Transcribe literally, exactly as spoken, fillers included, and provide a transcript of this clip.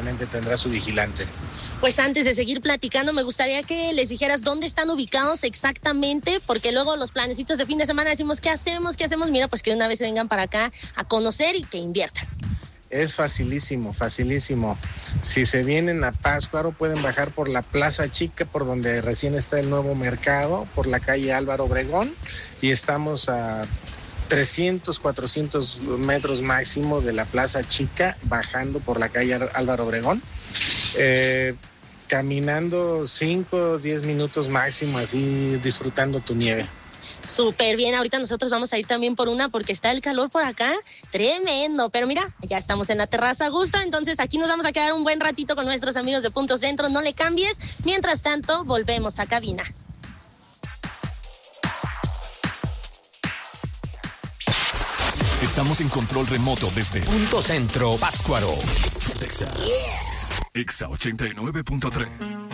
obviamente tendrá su vigilante. Pues antes de seguir platicando, me gustaría que les dijeras dónde están ubicados exactamente, porque luego los planecitos de fin de semana decimos, ¿qué hacemos? ¿Qué hacemos? Mira, pues que una vez vengan para acá a conocer y que inviertan. Es facilísimo, facilísimo. Si se vienen a Pátzcuaro, pueden bajar por la Plaza Chica, por donde recién está el nuevo mercado, por la calle Álvaro Obregón, y estamos a trescientos, cuatrocientos metros máximo de la Plaza Chica, bajando por la calle Álvaro Obregón. Eh, caminando cinco, diez minutos máximo, así disfrutando tu nieve. Súper bien, ahorita nosotros vamos a ir también por una porque está el calor por acá, tremendo, pero mira, ya estamos en la terraza a gusto, entonces aquí nos vamos a quedar un buen ratito con nuestros amigos de Punto Centro, no le cambies, mientras tanto volvemos a cabina. Estamos en control remoto desde Punto Centro, Pátzcuaro. Exa, Exa ochenta y nueve punto tres.